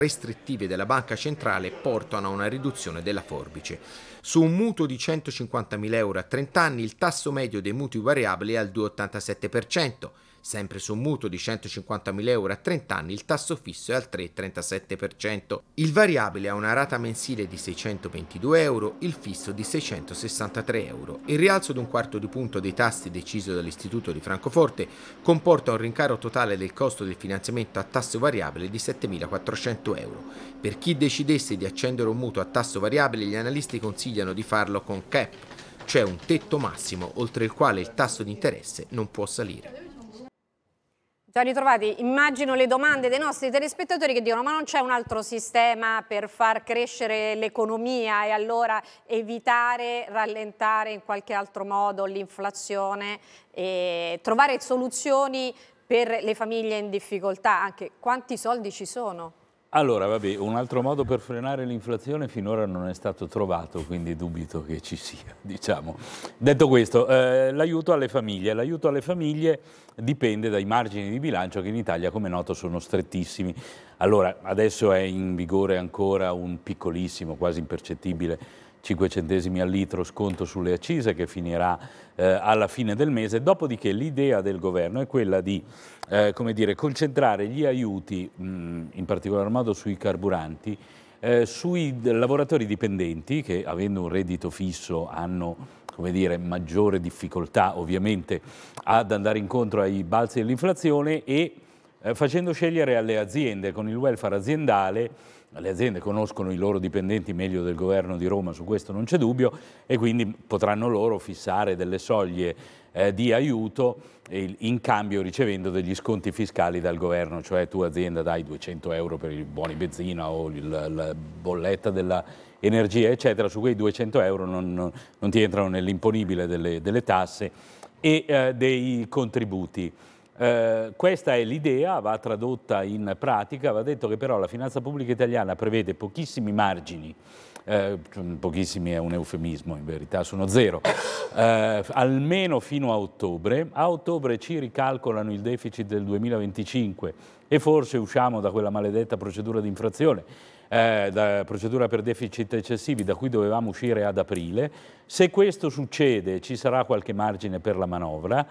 restrittive della banca centrale portano a una riduzione della forbice. Su un mutuo di 150.000 euro a 30 anni il tasso medio dei mutui variabili è al 2,87%, sempre su un mutuo di 150.000 euro a 30 anni il tasso fisso è al 3,37%. Il variabile ha una rata mensile di 622 euro, il fisso di 663 euro. Il rialzo di un quarto di punto dei tassi deciso dall'Istituto di Francoforte comporta un rincaro totale del costo del finanziamento a tasso variabile di 7.400 euro. Per chi decidesse di accendere un mutuo a tasso variabile, gli analisti consigliano di farlo con cap, cioè un tetto massimo oltre il quale il tasso di interesse non può salire. Già ritrovati, immagino le domande dei nostri telespettatori che dicono: ma non c'è un altro sistema per far crescere l'economia e allora evitare, rallentare in qualche altro modo l'inflazione e trovare soluzioni per le famiglie in difficoltà? Anche quanti soldi ci sono? Allora, vabbè, un altro modo per frenare l'inflazione finora non è stato trovato, quindi dubito che ci sia, diciamo. Detto questo, l'aiuto alle famiglie. L'aiuto alle famiglie dipende dai margini di bilancio che in Italia, come noto, sono strettissimi. Allora, adesso è in vigore ancora un piccolissimo, quasi impercettibile, 5 centesimi al litro sconto sulle accise che finirà alla fine del mese, dopodiché l'idea del governo è quella di come dire, concentrare gli aiuti, in particolar modo sui carburanti, sui lavoratori dipendenti che avendo un reddito fisso hanno come dire, maggiore difficoltà ovviamente ad andare incontro ai balzi dell'inflazione e facendo scegliere alle aziende con il welfare aziendale. Le aziende conoscono i loro dipendenti meglio del governo di Roma, su questo non c'è dubbio, e quindi potranno loro fissare delle soglie di aiuto in cambio ricevendo degli sconti fiscali dal governo, cioè tu azienda dai 200 euro per i buoni benzina o la bolletta dell'energia eccetera, su quei 200 euro non ti entrano nell'imponibile delle tasse e dei contributi. Questa è l'idea, va tradotta in pratica, va detto che però la finanza pubblica italiana prevede pochissimi margini, pochissimi è un eufemismo, in verità sono zero, almeno fino a ottobre ci ricalcolano il deficit del 2025 e forse usciamo da quella maledetta procedura di infrazione, da procedura per deficit eccessivi da cui dovevamo uscire ad aprile. Se questo succede ci sarà qualche margine per la manovra,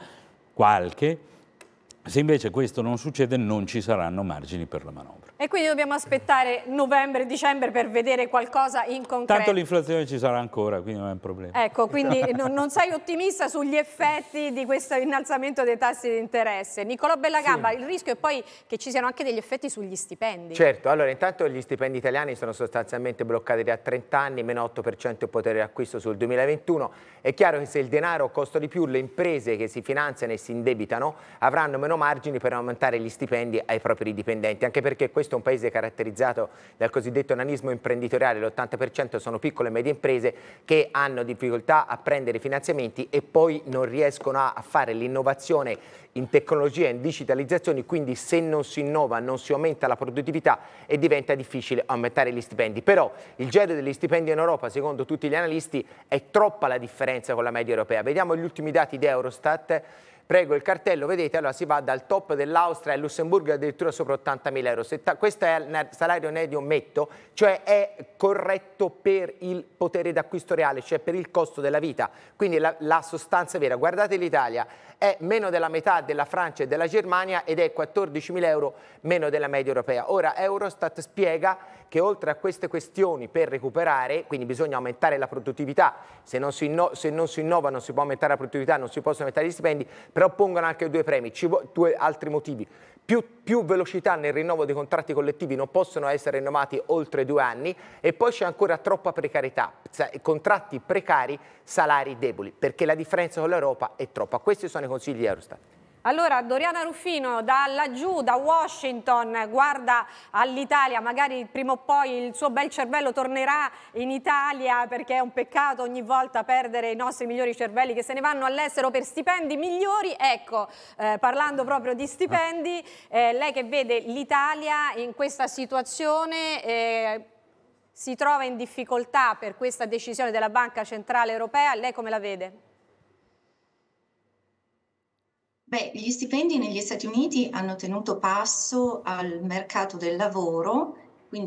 se invece questo non succede non ci saranno margini per la manovra. E quindi dobbiamo aspettare novembre, dicembre per vedere qualcosa in concreto. Tanto l'inflazione ci sarà ancora, quindi non è un problema. Ecco, quindi non sei ottimista sugli effetti di questo innalzamento dei tassi di interesse. Nicolò Bellagamba, il rischio è poi che ci siano anche degli effetti sugli stipendi. Certo, allora intanto gli stipendi italiani sono sostanzialmente bloccati da 30 anni, meno 8% il potere d'acquisto sul 2021. È chiaro che se il denaro costa di più, le imprese che si finanziano e si indebitano avranno meno margini per aumentare gli stipendi ai propri dipendenti, anche perché questo è un paese caratterizzato dal cosiddetto nanismo imprenditoriale, l'80% sono piccole e medie imprese che hanno difficoltà a prendere finanziamenti e poi non riescono a fare l'innovazione in tecnologia e in digitalizzazione, quindi se non si innova non si aumenta la produttività e diventa difficile aumentare gli stipendi. Però il gelo degli stipendi in Europa, secondo tutti gli analisti, è troppa la differenza con la media europea. Vediamo gli ultimi dati di Eurostat. Prego il cartello, vedete, allora si va dal top dell'Austria al Lussemburgo addirittura sopra 80.000 euro. Questo è il salario medio netto, cioè è corretto per il potere d'acquisto reale, cioè per il costo della vita. Quindi la sostanza vera. Guardate l'Italia, è meno della metà della Francia e della Germania ed è 14.000 euro meno della media europea. Ora Eurostat spiega che oltre a queste questioni per recuperare, quindi bisogna aumentare la produttività, se non si innova non si può aumentare la produttività, non si possono aumentare gli stipendi, però pongono anche due premi, due altri motivi. Più velocità nel rinnovo dei contratti collettivi, non possono essere rinnovati oltre 2 anni e poi c'è ancora troppa precarietà, contratti precari, salari deboli, perché la differenza con l'Europa è troppa. Questi sono i consigli di Eurostat. Allora, Doriana Ruffino, da laggiù, da Washington, guarda all'Italia, magari prima o poi il suo bel cervello tornerà in Italia, perché è un peccato ogni volta perdere i nostri migliori cervelli che se ne vanno all'estero per stipendi migliori. Ecco, parlando proprio di stipendi, lei che vede l'Italia in questa situazione, si trova in difficoltà per questa decisione della Banca Centrale Europea, lei come la vede? Beh, gli stipendi negli Stati Uniti hanno tenuto passo al mercato del lavoro